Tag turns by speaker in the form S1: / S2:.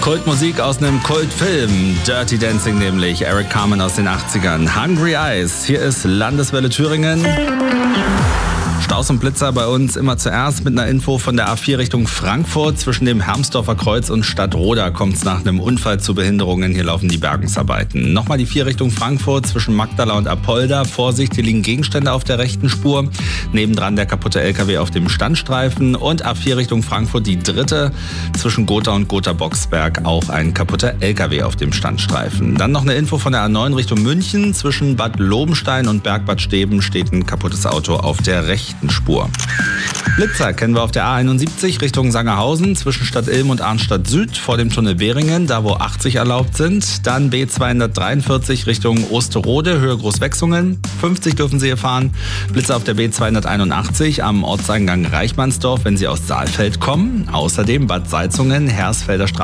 S1: Kultmusik aus einem Kultfilm. Dirty Dancing nämlich. Eric Carmen aus den 80ern. Hungry Eyes. Hier ist Landeswelle Thüringen. Staus und Blitzer bei uns immer zuerst mit einer Info von der A4 Richtung Frankfurt. Zwischen dem Hermsdorfer Kreuz und Stadtroda kommt es nach einem Unfall zu Behinderungen. Hier laufen die Bergungsarbeiten. Nochmal die 4 Richtung Frankfurt zwischen Magdala und Apolda. Vorsicht, hier liegen Gegenstände auf der rechten Spur. Nebendran der kaputte LKW auf dem Standstreifen. Und A4 Richtung Frankfurt die 3. zwischen Gotha und Gotha-Boxberg. Auch ein kaputter LKW auf dem Standstreifen. Dann noch eine Info von der A9 Richtung München. Zwischen Bad Lobenstein und Bergbad Steben steht ein kaputtes Auto auf der rechten Spur. Blitzer kennen wir auf der A71 Richtung Sangerhausen zwischen Stadt Ilm und Arnstadt Süd vor dem Tunnel Beringen, da wo 80 erlaubt sind. Dann B243 Richtung Osterode, Höhe Großwechsungen. 50 dürfen Sie hier fahren. Blitzer auf der B281 am Ortseingang Reichmannsdorf, wenn Sie aus Saalfeld kommen. Außerdem Bad Salzungen, Hersfelder Straße.